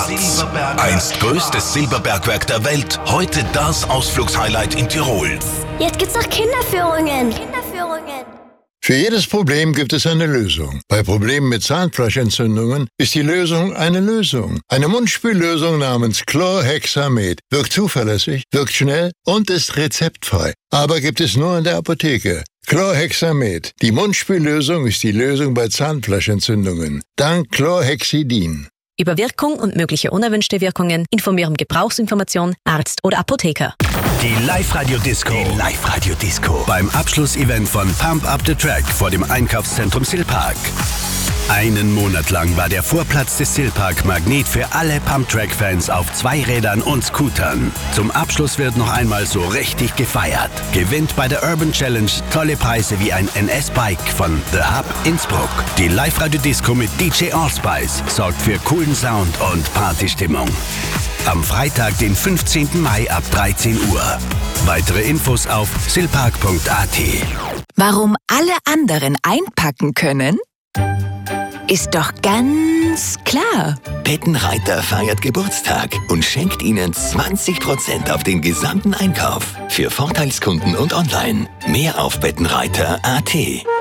Einst größtes Silberbergwerk der Welt, heute das Ausflugshighlight in Tirol. Jetzt gibt's noch Kinderführungen. Für jedes Problem gibt es eine Lösung. Bei Problemen mit Zahnfleischentzündungen ist die Lösung eine Lösung. Eine Mundspüllösung namens Chlorhexamet wirkt zuverlässig, wirkt schnell und ist rezeptfrei. Aber gibt es nur in der Apotheke. Chlorhexamet. Die Mundspüllösung ist die Lösung bei Zahnfleischentzündungen. Dank Chlorhexidin. Über Wirkung und mögliche unerwünschte Wirkungen informieren Gebrauchsinformation, Arzt oder Apotheker. Die Live-Radio-Disco. Beim Abschlussevent von Pump Up the Track vor dem Einkaufszentrum Silpark. Einen Monat lang war der Vorplatz des Silpark Magnet für alle Pump-Track-Fans auf Zweirädern und Scootern. Zum Abschluss wird noch einmal so richtig gefeiert. Gewinnt bei der Urban Challenge tolle Preise wie ein NS-Bike von The Hub Innsbruck. Die Live-Radio-Disco mit DJ Allspice sorgt für coolen Sound und Partystimmung. Am Freitag, den 15. Mai ab 13 Uhr. Weitere Infos auf silpark.at. Warum alle anderen einpacken können? Ist doch ganz klar. Bettenreiter feiert Geburtstag und schenkt Ihnen 20% auf den gesamten Einkauf. Für Vorteilskunden und online. Mehr auf bettenreiter.at.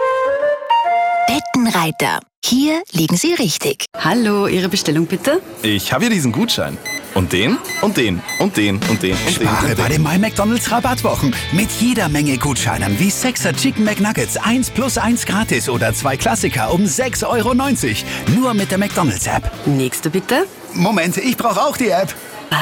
Bettenreiter. Hier liegen Sie richtig. Hallo, Ihre Bestellung bitte? Ich habe hier diesen Gutschein. Und den, und den, und den, und den, und Spare den. bei den My McDonald's Rabattwochen mit jeder Menge Gutscheinen wie 6er Chicken McNuggets 1 plus 1 gratis oder 2 Klassiker um 6,90 €. Nur mit der McDonald's App. Nächste bitte? Moment, ich brauche auch die App.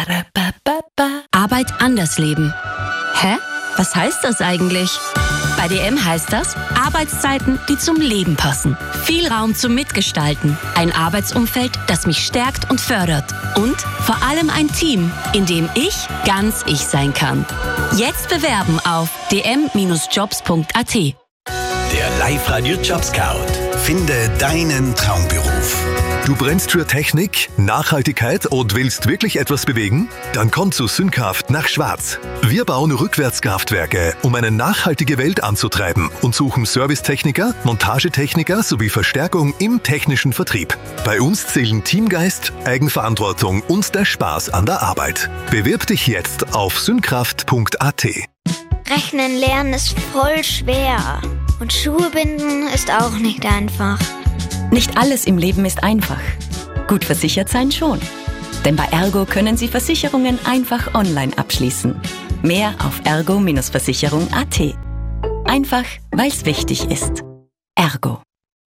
Arbeit anders leben. Hä? Was heißt das eigentlich? Bei DM heißt das Arbeitszeiten, die zum Leben passen. Viel Raum zum Mitgestalten. Ein Arbeitsumfeld, das mich stärkt und fördert. Und vor allem ein Team, in dem ich ganz ich sein kann. Jetzt bewerben auf dm-jobs.at. Der Live-Radio Job Scout. Finde deinen Traumberuf. Du brennst für Technik, Nachhaltigkeit und willst wirklich etwas bewegen? Dann komm zu Synkraft nach Schwarz. Wir bauen Rückwärtskraftwerke, um eine nachhaltige Welt anzutreiben und suchen Servicetechniker, Montagetechniker sowie Verstärkung im technischen Vertrieb. Bei uns zählen Teamgeist, Eigenverantwortung und der Spaß an der Arbeit. Bewirb dich jetzt auf synkraft.at. Rechnen lernen ist voll schwer. Und Schuhe binden ist auch nicht einfach. Nicht alles im Leben ist einfach. Gut versichert sein schon. Denn bei Ergo können Sie Versicherungen einfach online abschließen. Mehr auf ergo-versicherung.at. Einfach, weil es wichtig ist. Ergo.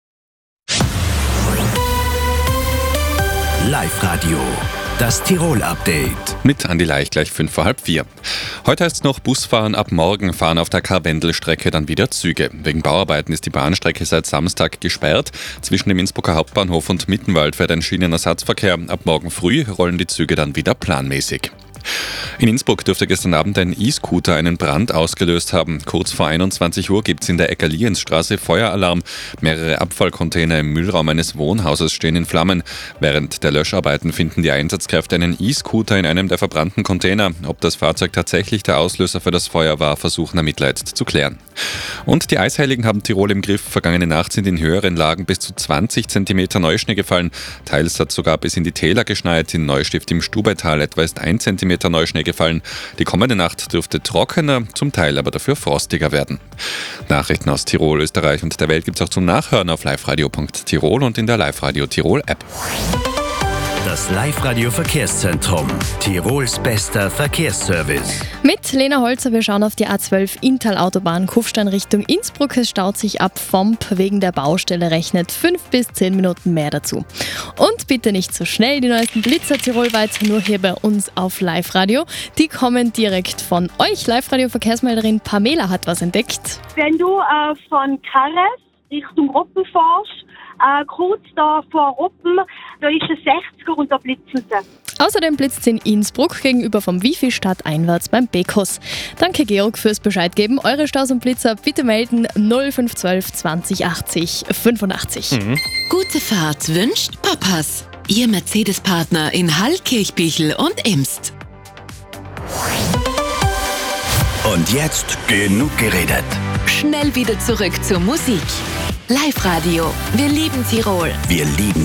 Live-Radio. Das Tirol-Update. Mit Andi Leicht gleich 3:55. Heute heißt es noch Busfahren. Ab morgen fahren auf der Karwendel-Strecke dann wieder Züge. Wegen Bauarbeiten ist die Bahnstrecke seit Samstag gesperrt. Zwischen dem Innsbrucker Hauptbahnhof und Mittenwald fährt ein Schienenersatzverkehr. Ab morgen früh rollen die Züge dann wieder planmäßig. In Innsbruck dürfte gestern Abend ein E-Scooter einen Brand ausgelöst haben. Kurz vor 21 Uhr gibt es in der Ecker-Lienstraße Feueralarm. Mehrere Abfallcontainer im Müllraum eines Wohnhauses stehen in Flammen. Während der Löscharbeiten finden die Einsatzkräfte einen E-Scooter in einem der verbrannten Container. Ob das Fahrzeug tatsächlich der Auslöser für das Feuer war, versuchen Ermittler jetzt zu klären. Und die Eisheiligen haben Tirol im Griff. Vergangene Nacht sind in höheren Lagen bis zu 20 cm Neuschnee gefallen. Teils hat sogar bis in die Täler geschneit. In Neustift im Stubaital etwa ist 1 cm Neuschnee gefallen. Die kommende Nacht dürfte trockener, zum Teil aber dafür frostiger werden. Nachrichten aus Tirol, Österreich und der Welt gibt es auch zum Nachhören auf liveradio.tirol und in der Live-Radio Tirol App. Das Live-Radio Verkehrszentrum. Tirols bester Verkehrsservice. Mit Lena Holzer, wir schauen auf die A12 Inntal-Autobahn Kufstein Richtung Innsbruck. Es staut sich ab Vomp wegen der Baustelle, rechnet 5 bis 10 Minuten mehr dazu. Und bitte nicht so schnell, die neuesten Blitzer tirolweit, nur hier bei uns auf Live-Radio. Die kommen direkt von euch. Live-Radio-Verkehrsmelderin Pamela hat was entdeckt. Wenn du von Karres Richtung Ruppen fährst, kurz da vor Ruppen, da ist es 60er und da blitzen sie. Außerdem blitzt es in Innsbruck gegenüber vom Wifi stadteinwärts beim Bekos. Danke Georg fürs Bescheid geben. Eure Staus und Blitzer bitte melden 0512 20 80 85. Gute Fahrt wünscht Papas. Ihr Mercedes-Partner in Hall, Kirchbichel und Imst. Und jetzt genug geredet. Schnell wieder zurück zur Musik. Live-Radio. Wir lieben Tirol. Wir lieben